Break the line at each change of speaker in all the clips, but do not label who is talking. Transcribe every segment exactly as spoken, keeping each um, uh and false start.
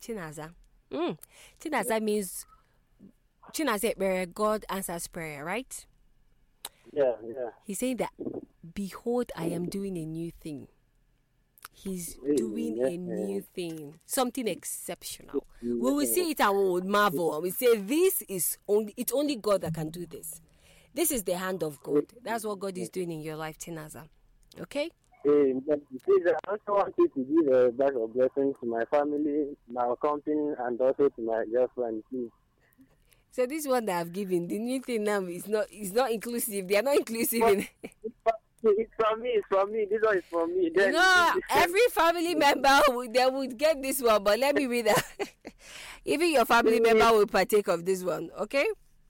Chinaza. Mm. Chinaza means Chinaza, God answers prayer, right?
Yeah, yeah.
He's saying that, behold, I am doing a new thing. He's doing
Amen.
a new thing, something exceptional. We will
Amen.
see it and we would marvel and we say, this is only, it's only God that can do this. This is the hand of God. That's what God is doing in your life, Chinaza. Okay?
Amen. Please, I also want you to give a bag of blessings to my family, my company, and also to my girlfriend, please.
So this one that I've given, the new thing now is not is not inclusive. They are not inclusive
But
in
it's from me, it's from me. This one is from me.
you
Then
know,
this
every family member would, they would get this one, but let me read that. Even your family member will partake of this one, okay?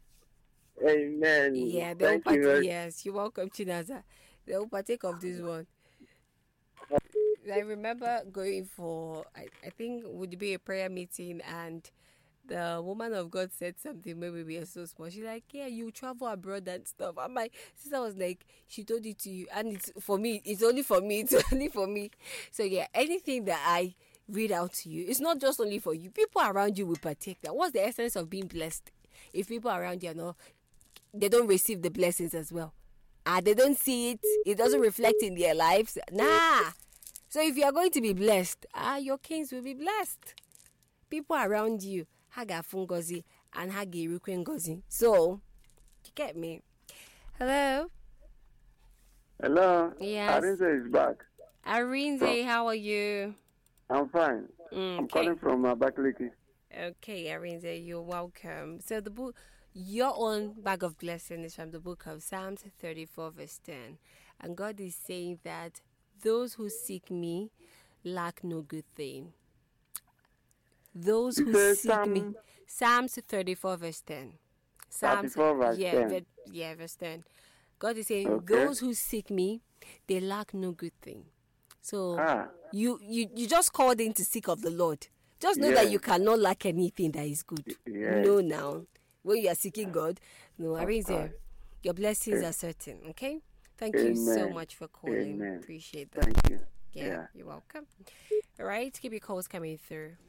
Amen.
Yeah, they will
Thank you
partake.
very
Yes, you're welcome, Chinaza. They will partake of this one. I remember going for, I, I think would be a prayer meeting, and the woman of God said something. Maybe we are so small. She's like, yeah, you travel abroad and stuff. And my sister was like, she told it to you, and it's for me. It's only for me. It's only for me. So yeah, anything that I read out to you, it's not just only for you. People around you will partake. That. What's the essence of being blessed if people around you are not, they don't receive the blessings as well? Ah, they don't see it. It doesn't reflect in their lives. Nah. So if you are going to be blessed, ah, your kings will be blessed. People around you, haga fungozi and hagi rukwengozi. So, you get me? Hello.
Hello.
Yes.
Arinze is back.
Arinze, how are you?
I'm fine.
Mm,
I'm
okay.
calling from uh, Abakaliki.
Okay, Arinze, you're welcome. So the book, your own bag of blessing is from the book of Psalms thirty-four, verse ten, and God is saying that those who seek me lack no good thing. Those
You
who
say
seek
Psalm
me. Psalms thirty-four, verse ten. Psalms,
thirty-four, verse
yeah,
ten.
ve- yeah, verse ten. God is saying,
Okay.
those who seek me, they lack no good thing. So
Ah.
you, you, you just called in to seek of the Lord. Just know
Yes.
that you cannot lack anything that is good.
Yes.
No, now. When you are seeking God, no, Arinze,
course.
your blessings
Yes.
are certain, okay? Thank you so
Amen.
much for calling.
Amen.
Appreciate that.
Thank you.
Yeah,
Yeah.
you're welcome. All right, keep your calls coming through.